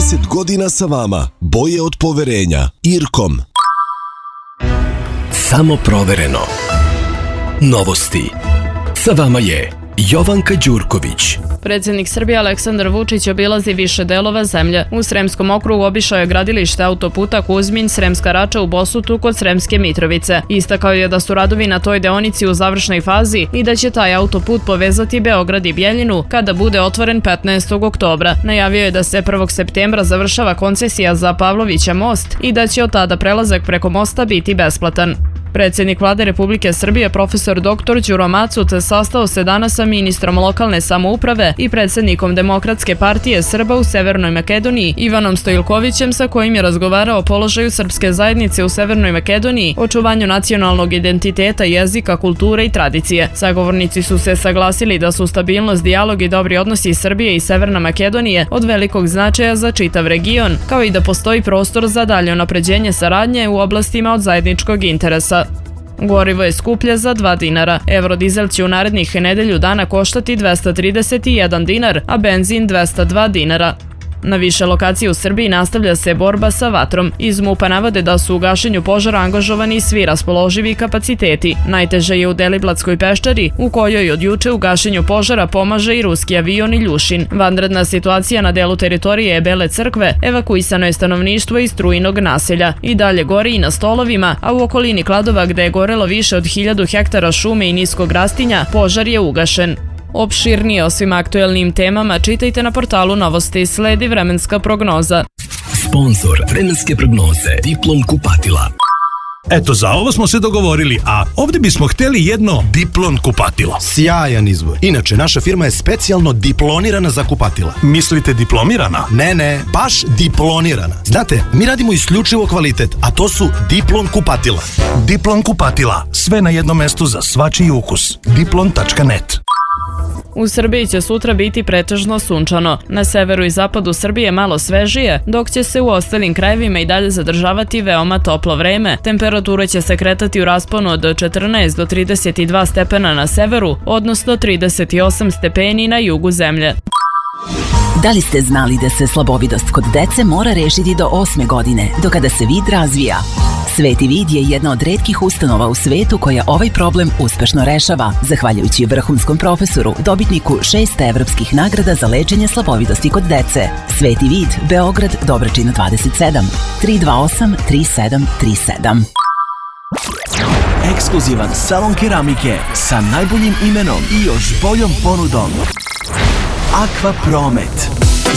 30 godina sa vama. Boje od poverenja. Irkom. Samo provereno. Novosti. Sa vama je Jovanka Đurković. Predsjednik Srbije Aleksandar Vučić obilazi više delova zemlje. U Sremskom okrugu obišao je gradilište autoputa Kuzmin-Sremska Rača u Bosutu kod Sremske Mitrovice. Istakao je da su radovi na toj deonici u završnoj fazi i da će taj autoput povezati Beograd i Bjeljinu kada bude otvoren 15. oktobra. Najavio je da se 1. septembra završava koncesija za Pavlovića most i da će od tada prelazak preko mosta biti besplatan. Predsjednik Vlade Republike Srbije profesor dr. Đuro Macut sastao se danas sa ministrom lokalne samouprave i predsjednikom Demokratske partije Srba u Severnoj Makedoniji Ivanom Stojilkovićem, sa kojim je razgovarao o položaju srpske zajednice u Severnoj Makedoniji, očuvanju nacionalnog identiteta, jezika, kulture i tradicije. Sagovornici su se saglasili da su stabilnost, dijalog i dobri odnosi Srbije i Severne Makedonije od velikog značaja za čitav region, kao i da postoji prostor za dalje unapređenje saradnje u oblastima od zajedničkog interesa. Gorivo je skuplje za 2 dinara. Eurodizel će u narednih nedelju dana koštati 231 dinar, a benzin 202 dinara. Na više lokacije u Srbiji nastavlja se borba sa vatrom. Iz MUP-a navode da su u gašenju požara angažovani svi raspoloživi kapaciteti. Najteže je u Deliblatskoj peščari, u kojoj od juče u gašenju požara pomaže i ruski avion Iljušin. Vanredna situacija na delu teritorije Bele Crkve, evakuisano je stanovništvo iz Strujinog naselja. I dalje gori i na Stolovima, a u okolini Kladova, gde je gorelo više od 1000 hektara šume i niskog rastinja, požar je ugašen. Opširnije o svim aktuelnim temama čitajte na portalu Novosti. Sledi vremenska prognoza. Sponzor vremenske prognoze Diplom kupatila. Eto, za ovo smo se dogovorili, a ovdje bismo htjeli jedno Diplon kupatilo. Sjajan izbor. Inače, naša firma je specijalno diplonirana za kupatila. Mislite diplomirana? Ne, baš diplonirana. Znate, mi radimo isključivo kvalitet, a to su Diplon kupatila. Diplon kupatila. Sve na jednom mestu za svačiji ukus. Diplon.net. U Srbiji će sutra biti pretežno sunčano. Na severu i zapadu Srbije malo svežije, dok će se u ostalim krajevima i dalje zadržavati veoma toplo vreme. Temperature će se kretati u rasponu od 14 do 32 stepena na severu, odnosno 38 stepeni na jugu zemlje. Da li ste znali da se slabovidost kod dece mora rešiti do 8. godine, do kada se vid razvija? Sveti vid je jedna od retkih ustanova u svetu koja ovaj problem uspešno rešava, zahvaljujući vrhunskom profesoru, dobitniku 6 evropskih nagrada za lečenje slabovidosti kod dece. Sveti vid, Beograd, Dobračina 27, 328 3737. Ekskluzivan salon keramike sa najboljim imenom i još boljom ponudom. Aqua Promet.